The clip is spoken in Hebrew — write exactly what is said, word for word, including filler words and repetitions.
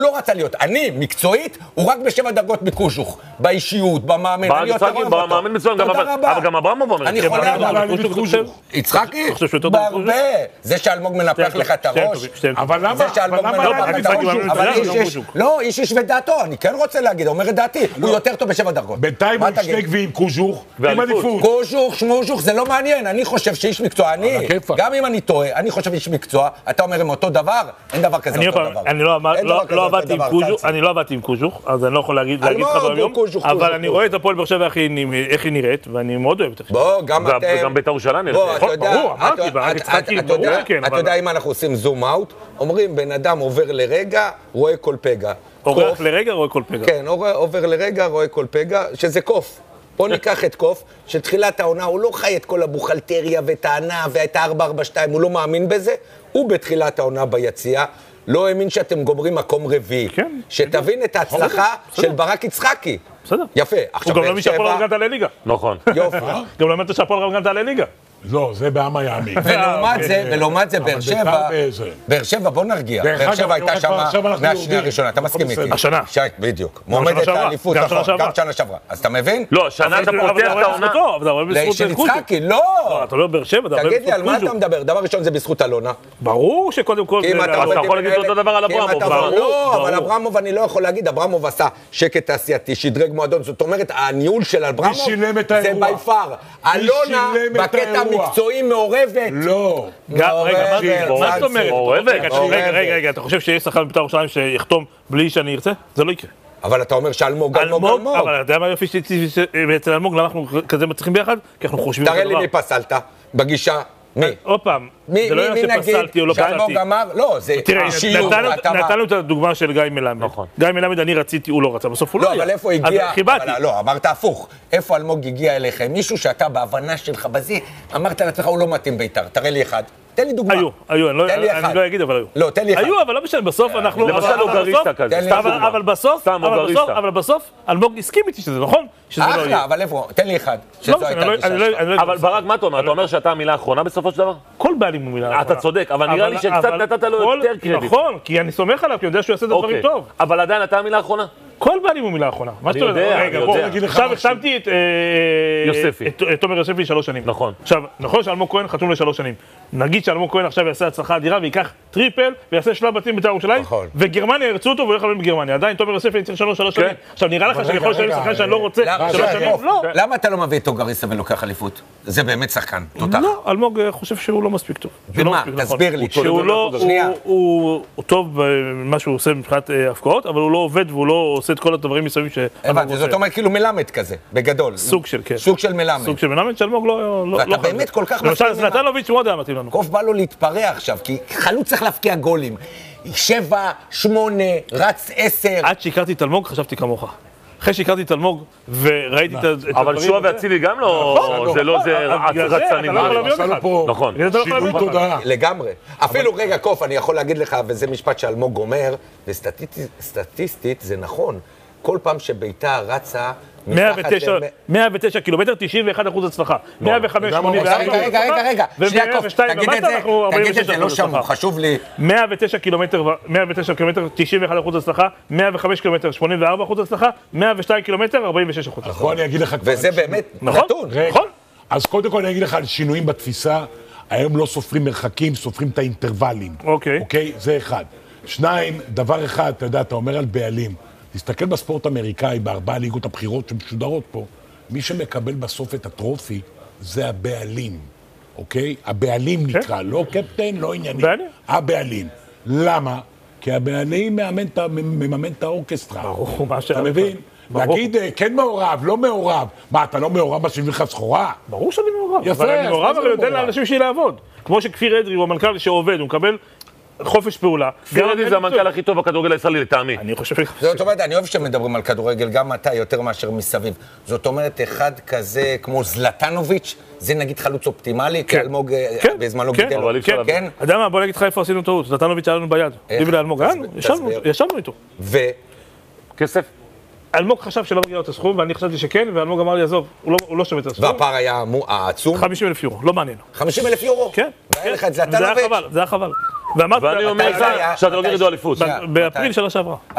לא רצה להיות. אני, מקצועית, הוא רק בשבע דרגות מקוז'וך. באישיות, במאמן. אני יותר אוהב אותו. במאמן מצוין, אבל גם אברמוב אומר. אני חולה עליו. יצחקי? בהרבה. זה שאלמוג מנפח לך את הראש. אבל למה? זה שאלמוג מנפח לך את הראש. לא, איש איש ודעתו. אני כן רוצה להגיד, אומר את דעתי. הוא יותר טוב בשבע דרגות. בינתיים הוא שני גביעים, קוז'וך, עם עדיפות. קוז'וך, שמוז'וך, זה לא מעניין. אני חושב שאיש מקצוע, אני, גם אם אני טועה, אני חושב איש מקצוע, אתה אומר עם אותו דבר, אין דבר כזה אותו דבר. אני לא עבדתי עם קוז'וך, אני לא עבדתי עם קוז'וך, אז אני לא יכול להגיד לך ביום, אבל אני רואה את הפועל באר שבע איך היא נראית, ואני מאוד אוהב את זה. בוא, גם אתם... וגם בית"ר ירושלים נראית. ברור, אמרתי, ברק יצחקי, ברור שכן. אתה יודע, אם אנחנו עושים זום אאוט, אומרים, בן אדם עובר לרגע, רואה כל פגע. אורח לרגע, רואה כל פגע. כן, עובר לרגע, רואה כל פגע, שזה קוף. בוא ניקח את קוף, שתחילת העונה הוא לא חי את כל הבוכלטריה ואת הענה ואת ה-ארבע ארבע שתיים, הוא לא מאמין בזה, הוא בתחילת העונה ביציאה, לא האמין שאתם גומרים מקום רביעי. כן. שתבין את ההצלחה של ברק יצחקי. בסדר. יפה. הוא גם לא מי שהפועל רמת גן לליגה. נכון. יופי. גם לא מי שהפועל רמת גן לליגה. לא, זה בעם היעמי. ולעומת זה, ולעומת זה, באר שבע, באר שבע, בוא נרגיע. באר שבע הייתה שמה מהשנייה הראשונה, אתה מסכים איתי? השנה. בדיוק. מועמדת לאליפות, נכון, גם שנה שעברה. אז אתה מבין? לא, שנה אתה פותח את העונה. של יצחקי, לא! אתה לא באר שבע, אתה תגיד לי, על מה אתה מדבר? דבר ראשון זה בזכות אלונה. ברור שקודם כל... אתה יכול להגיד אותו דבר על אברמוב. לא, אבל אברמוב אני לא יכול להגיד, אברמוב עשה שקט תעשייתי, שדרג מועדון, זאת אומרת, הניהול של אברמוב זה ביפר. אלונה בקטע מקצועי מעורבת. לא. רגע, מה זאת אומרת? רגע, רגע, רגע, אתה חושב שיש שחקן בית"ר ירושלים שיחתום בלי שאני ארצה? זה לא יקרה. אבל אתה אומר שאלמוג, אלמוג, אלמוג. אבל אתה יודע מה יופי שאצל אלמוג, למה אנחנו כזה מצליחים ביחד? כי אנחנו חושבים... תראה לי מי פסלת בגישה. מי? עוד פעם, זה לא יודע שפסלתי או לא פסלתי. שאלמוג אמר, לא, זה אישיות. נתנו את הדוגמה של גיא מלמד. גיא מלמד, אני רציתי, הוא לא רצה, בסוף הוא לא היה. לא, אבל איפה הגיע... חיבאתי. לא, אמרת הפוך. איפה אלמוג הגיע אליכם? מישהו שאתה בהבנה שלך בזה, אמרת לעצמך, הוא לא מתאים בית"ר. תראה לי אחד. תן לי דוגמה. היו, היו, אני לא אגיד, אבל היו. לא, תן לי אחד. היו, אבל לא משנה, בסוף אנחנו... למשל אוגריסטה כזה. אבל בסוף, אבל בסוף, אלמוג הסכים איתי שזה נכון, שזה לא יהיה. אחלה, אבל איפה? תן לי אחד. אבל ברק, מה אתה אומר? אתה אומר שאתה המילה האחרונה בסופו של דבר? כל בעלים הוא מילה האחרונה. אתה צודק, אבל נראה לי שקצת נתת לו יותר קרדיט. נכון, כי אני סומך עליו, כי אני יודע שהוא יעשה את הדברים טוב. אבל עדיין אתה המילה האחרונה? כל בעלים הוא מילה האחרונה. אני יודע, אני יודע. עכשיו החתמתי את... יוספי. את תומר יוספי שלוש שנים. נכון. עכשיו, נכון שאלמוג כהן חתום לשלוש שנים. נגיד שאלמוג כהן עכשיו יעשה הצלחה אדירה ויקח טריפל ויעשה שלב בתים בית"ר ירושלים, וגרמניה ירצו אותו והוא ילך לבן בגרמניה. עדיין תומר יוספי אני צריך שלוש שלוש שנים. עכשיו נראה לך שאני יכול לשלם שחקן שאני לא רוצה שלוש שנים? לא. למה אתה לא מביא את אוגריסטה ולוקח אליפות? זה באמת שחקן, תותח. לא, אלמוג חושב שהוא לא מספיק טוב. ומה? תסביר לי. הוא טוב במה שהוא עושה מבחינת הפקעות, אבל הוא לא עובד והוא לא עושה את כל הדברים מסביב ש... הבנתי, זאת אומרת כאילו מלמד כזה, בגדול. סוג של, כן. סוג של מלמד. סוג של מלמד, שאלמוג לא... ואתה באמת כל כך מסכים... למשל, נתנוביץ' מאוד היה מתאים לנו. קוף בא לו להתפרע עכשיו, כי חלוץ צריך להפקיע גולים. שבע, שמונה, רץ עשר. עד שהכרתי את אלמוג, חשבתי כמוך. אחרי שהכרתי את אלמוג וראיתי את הדברים... אבל שועה ואצילי גם לא... זה לא זה רצני. נכון. שינוי תודעה. לגמרי. אפילו רגע קוף, אני יכול להגיד לך, וזה משפט שאלמוג אומר, וסטטיסטית זה נכון. כל פעם שבית"ר רצה... מאה ותשע קילומטר, תשעים ואחד אחוז הצלחה. מאה וחמש, שמונים וארבע. רגע, רגע, רגע. שנייה קוף, תגיד את זה, תגיד את זה, לא שמעו, חשוב לי. מאה ותשע קילומטר, תשעים ואחד אחוז הצלחה, מאה וחמש קילומטר, שמונים וארבע אחוז הצלחה, מאה ושתיים קילומטר, ארבעים ושש אחוז הצלחה. בוא אני אגיד לך... וזה באמת נתון. נכון. אז קודם כל אני אגיד לך על שינויים בתפיסה, היום לא סופרים מרחקים, סופרים את האינטרוולים. אוקיי. אוקיי? זה אחד. שניים, דבר אחד, אתה יודע, אתה אומר על בעלים. תסתכל בספורט האמריקאי, בארבעה ליגות הבחירות שמשודרות פה, מי שמקבל בסוף את הטרופי זה הבעלים, אוקיי? הבעלים נקרא, לא קפטן, לא עניינים. הבעלים. למה? כי הבעלים מממן את האורקסטרה. ברור, מה ש... אתה מבין? להגיד, כן מעורב, לא מעורב. מה, אתה לא מעורב בשביל לך סחורה? ברור שאני מעורב. יפה, אבל אני מעורב, אבל יודע לאנשים שלי לעבוד. כמו שכפיר אדרי הוא המנכ"ל שעובד, הוא מקבל... חופש פעולה. כפיר אדרי זה המנכ"ל הכי טוב בכדורגל הישראלי לטעמי. אני חושב... זאת אומרת, אני אוהב שמדברים על כדורגל, גם אתה יותר מאשר מסביב. זאת אומרת, אחד כזה כמו זלטנוביץ', זה נגיד חלוץ אופטימלי, כי אלמוג בזמנו גידל לו. כן, אדם מה, בוא נגיד לך איפה עשינו טעות, זלטנוביץ' היה לנו ביד. דיבר לאלמוג, ישבנו איתו. ו? כסף? אלמוג חשב שלא מגיע לו את הסכום, ואני חשבתי שכן, ואלמוג אמר לי, עזוב, הוא לא שווה את הסכום. והפער היה העצום? חמישים אלף יורו, לא מעניין. חמישים אלף יורו? כן. והיה לך את זלטנוביץ'? זה היה חבל, זה היה חבל. ואני אומר לך שאתה לא תגידו אליפות. באפריל שנה שעברה.